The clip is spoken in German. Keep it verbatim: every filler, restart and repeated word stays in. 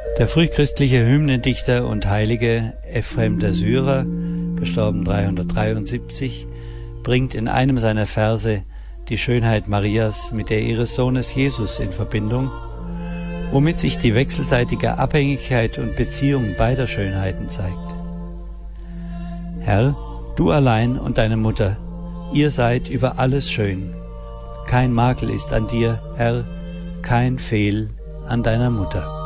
Der frühchristliche Hymnendichter und Heilige Ephrem der Syrer, gestorben dreihundertdreiundsiebzig, bringt in einem seiner Verse die Schönheit Marias mit der ihres Sohnes Jesus in Verbindung, womit sich die wechselseitige Abhängigkeit und Beziehung beider Schönheiten zeigt. Herr, du allein und deine Mutter, ihr seid über alles schön. Kein Makel ist an dir, Herr, kein Fehl an deiner Mutter.